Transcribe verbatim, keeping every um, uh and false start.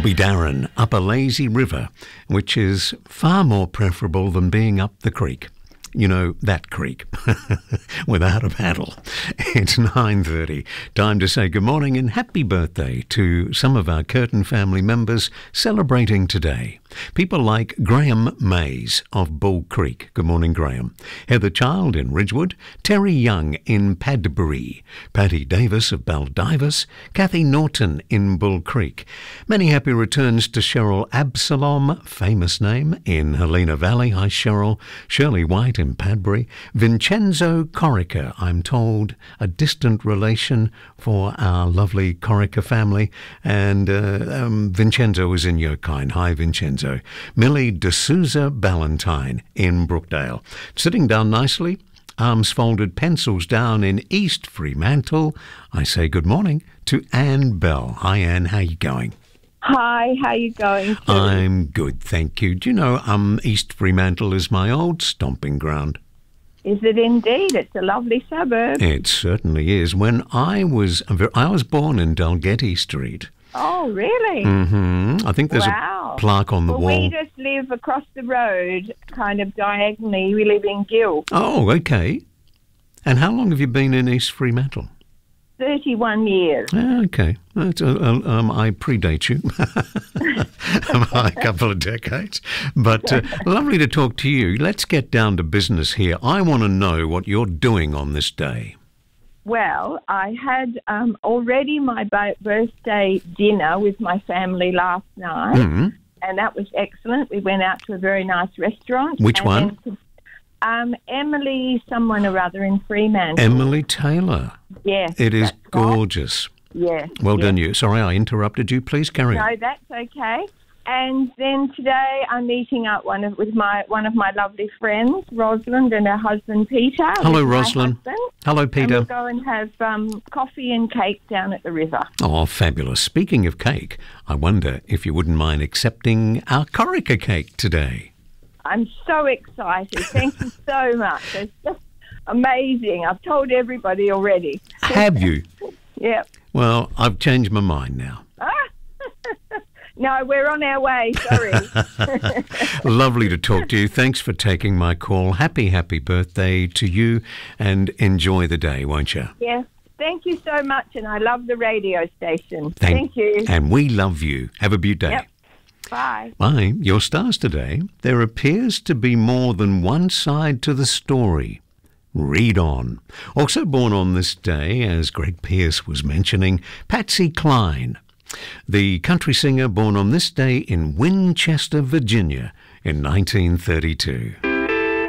Bobby Darin, up a lazy river, which is far more preferable than being up the creek. You know, that creek, without a paddle. It's nine thirty. Time to say good morning and happy birthday to some of our Curtin family members celebrating today. People like Graham Mays of Bull Creek. Good morning, Graham. Heather Child in Ridgewood. Terry Young in Padbury. Patty Davis of Baldivis. Kathy Norton in Bull Creek. Many happy returns to Cheryl Absalom, famous name, in Helena Valley. Hi, Cheryl. Shirley White in Padbury. Vincenzo Corica, I'm told, a distant relation for our lovely Corica family. And uh, um, Vincenzo is in Yokine. Hi, Vincenzo. Millie D'Souza Ballantyne in Brookdale. Sitting down nicely, arms folded, pencils down in East Fremantle, I say good morning to Anne Bell. Hi, Anne. How you going? Hi, how you going? Too? I'm good, thank you. Do you know, um, East Fremantle is my old stomping ground. Is it indeed? It's a lovely suburb. It certainly is. When I was, I was born in Dalgety Street. Oh, really? Mm-hmm. I think there's wow. a plaque on the well, wall. We just live across the road, kind of diagonally. We live in Gill. Oh, okay. And how long have you been in East Fremantle? thirty-one years. Okay. That's, uh, uh, um, I predate you by a couple of decades. But uh, lovely to talk to you. Let's get down to business here. I want to know what you're doing on this day. Well, I had um, already my birthday dinner with my family last night, mm-hmm. and that was excellent. We went out to a very nice restaurant. Which one? Then, um, Emily, someone or other in Fremantle. Emily Taylor. Yes. It is right. gorgeous. Yes. Well yes. done, you. Sorry, I interrupted you. Please carry on. No, that's okay. And then today I'm meeting up one of, with my one of my lovely friends, Rosalind, and her husband, Peter. Hello, Rosalind. Hello, Peter. And we'll go and have um, coffee and cake down at the river. Oh, fabulous. Speaking of cake, I wonder if you wouldn't mind accepting our Corica cake today. I'm so excited. Thank you so much. It's just amazing. I've told everybody already. Have you? Yep. Well, I've changed my mind now. Ah. No, we're on our way, sorry. Lovely to talk to you. Thanks for taking my call. Happy, happy birthday to you, and enjoy the day, won't you? Yes, thank you so much, and I love the radio station. Thank, thank you. And we love you. Have a beautiful day. Yep. Bye. Bye. Your stars today. There appears to be more than one side to the story. Read on. Also born on this day, as Greg Pierce was mentioning, Patsy Cline. The country singer born on this day in Winchester, Virginia in nineteen thirty-two.